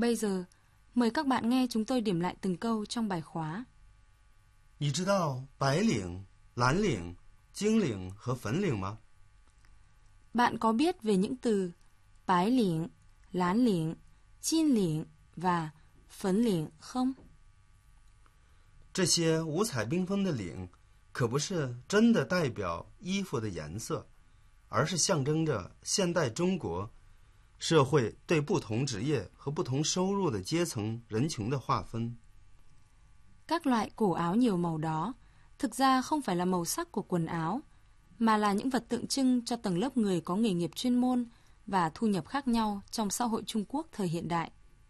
Bây giờ, mời các bạn nghe chúng tôi điểm lại từng câu trong bài khóa. 你知道白领、蓝领、金领和粉领吗？ Bạn có biết về những từ bái liễn, lán liễn, chin liễn và phấn liễn không? 这些五彩缤纷的领可不是真的代表衣服的颜色，而是象征着现代中国社会对不同职业和不同收入的阶层人群的划分。 Các loại cổ áo nhiều màu đó thực ra không phải là màu sắc của quần áo, mà là những vật tượng trưng cho tầng lớp người có nghề nghiệp chuyên môn và thu nhập khác nhau trong xã hội Trung Quốc thời hiện đại.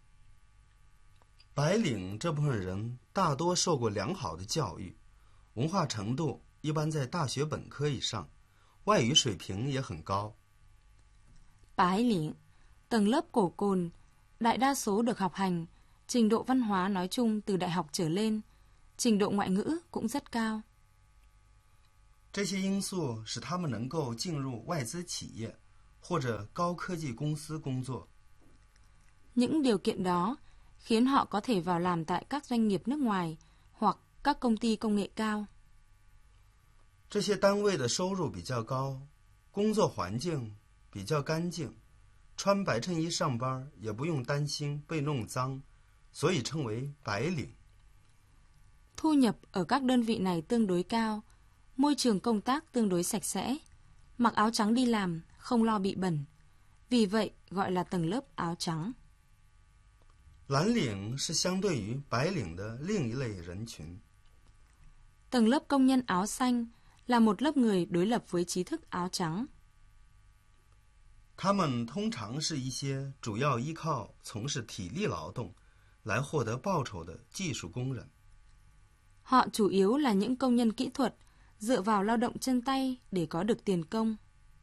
白领这部分人大多受过良好的教育，文化程度一般在大学本科以上，外语水平也很高。 Bái liễn, tầng lớp cổ cồn, đại đa số được học hành, trình độ văn hóa nói chung từ đại học trở lên, trình độ ngoại ngữ cũng rất cao. 这些因素使他们能够进入外资企业或者高科技公司工作。 Những điều kiện đó khiến họ có thể vào làm tại các doanh nghiệp nước ngoài hoặc các công ty công nghệ cao. 这些单位的收入比较高，工作环境比较干净，穿白衬衣上班也不用担心被弄脏，所以称为白领。 Thu nhập ở các đơn vị này tương đối cao, môi trường công tác tương đối sạch sẽ, mặc áo trắng đi làm không lo bị bẩn, vì vậy gọi là tầng lớp áo trắng. 蓝领是相对于白领的另一类人群。 Tầng lớp công nhân áo xanh là một lớp người đối lập với trí thức áo trắng. 他们通常是一些主要依靠从事体力劳动来获得报酬的技术工人。 Họ chủ yếu là những công nhân kỹ thuật, dựa vào lao động chân tay để có được tiền công.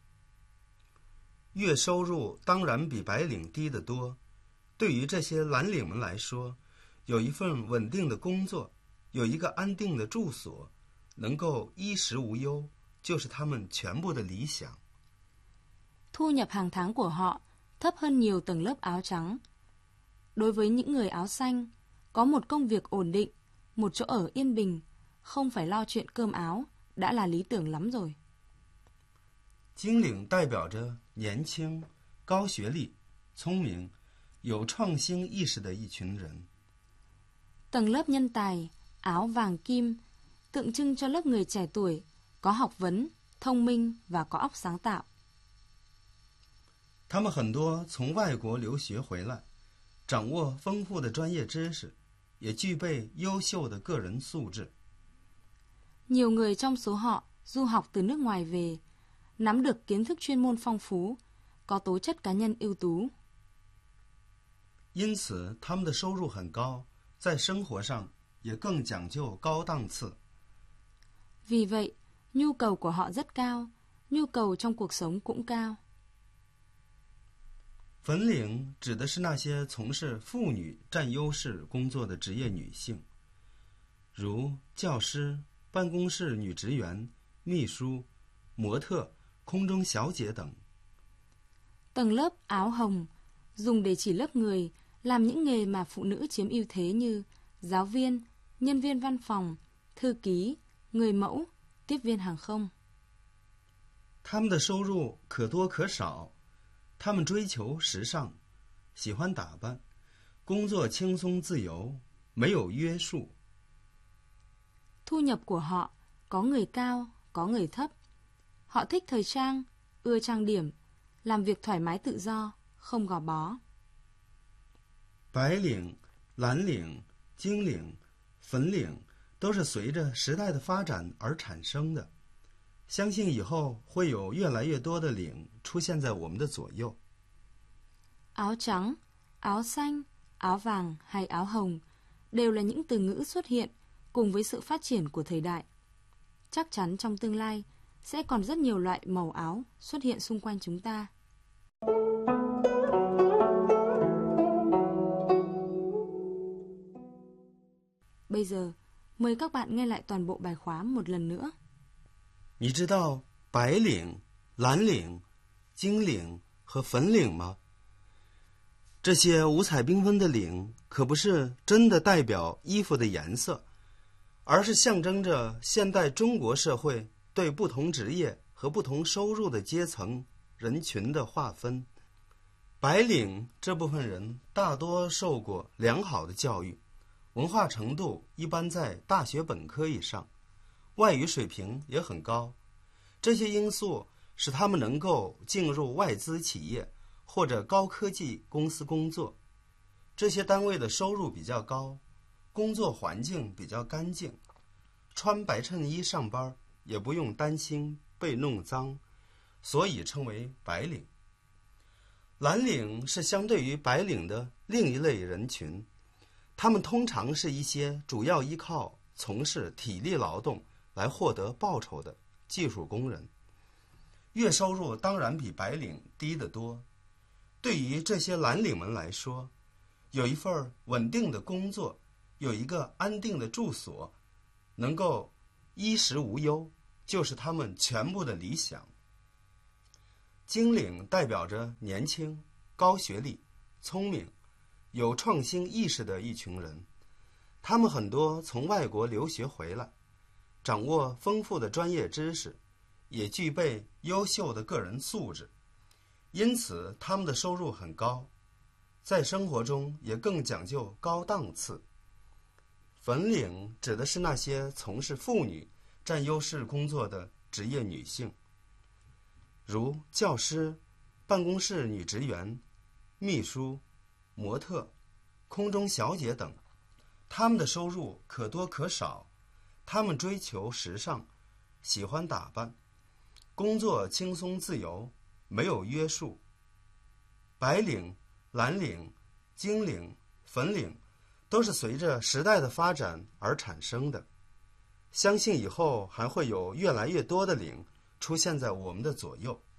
月收入当然比白领低得多。对于这些蓝领们来说，有一份稳定的工作，有一个安定的住所，能够衣食无忧，就是他们全部的理想。 Thu nhập hàng tháng của họ thấp hơn nhiều tầng lớp áo trắng. Đối với những người áo xanh, có một công việc ổn định, một chỗ ở yên bình, không phải lo chuyện cơm áo, đã là lý tưởng lắm rồi. 金领代表着年轻、高学历、聪明、有创新意识的一群人。 Tầng lớp nhân tài, áo vàng kim, tượng trưng cho lớp người trẻ tuổi, có học vấn, thông minh và có óc sáng tạo. 他们很多从外国留学回来，掌握丰富的专业知识，也具备优秀的个人素质。 Nhiều người trong số họ du học từ nước ngoài về, nắm được kiến thức chuyên môn phong phú, có tố chất cá nhân ưu tú. 因此，他们的收入很高，在生活上也更讲究高档次。 Vì vậy, nhu cầu của họ rất cao, nhu cầu trong cuộc sống cũng cao. 粉领指的是那些从事妇女占优势工作的职业女性，如教师、办公室女职员、秘书、模特、空中小姐等。 Tầng lớp áo hồng dùng để chỉ lớp người làm những nghề mà phụ nữ chiếm ưu thế như giáo viên, nhân viên văn phòng, thư ký, người mẫu, tiếp viên hàng không. 他们的收入可多可少，他们追求时尚，喜欢打扮，工作轻松自由，没有约束。 Thu nhập của họ có người cao, có người thấp. Họ thích thời trang, ưa trang điểm, làm việc thoải mái tự do, không gò bó. 白领、蓝领、金领、粉领都是随着时代的发展而产生的。相信以后会有越来越多的领出现在我们的左右。 Áo trắng, áo xanh, áo vàng hay áo hồng đều là những từ ngữ xuất hiện cùng với sự phát triển của thời đại. Chắc chắn trong tương lai sẽ còn rất nhiều loại màu áo xuất hiện xung quanh chúng ta. Bây giờ, mời các bạn nghe lại toàn bộ bài khóa một lần nữa. 你知道白领、蓝领、金领和粉领吗？ 这些五彩缤纷的领可不是真的代表衣服的颜色，而是象征着现代中国社会对不同职业和不同收入的阶层人群的划分。白领这部分人大多受过良好的教育，文化程度一般在大学本科以上，外语水平也很高。这些因素使他们能够进入外资企业或者高科技公司工作。这些单位的收入比较高，工作环境比较干净，穿白衬衣上班也不用担心被弄脏，所以称为白领。蓝领是相对于白领的另一类人群，他们通常是一些主要依靠从事体力劳动来获得报酬的技术工人，月收入当然比白领低得多。对于这些蓝领们来说，有一份稳定的工作，有一个安定的住所，能够衣食无忧，就是他们全部的理想。金领代表着年轻、高学历、聪明、有创新意识的一群人，他们很多从外国留学回来，掌握丰富的专业知识，也具备优秀的个人素质，因此他们的收入很高，在生活中也更讲究高档次。粉领指的是那些从事妇女占优势工作的职业女性，如教师、办公室女职员、秘书、模特、空中小姐等。他们的收入可多可少，他们追求时尚，喜欢打扮，工作轻松自由，没有约束。白领、蓝领、金领、粉领都是随着时代的发展而产生的，相信以后还会有越来越多的领出现在我们的左右。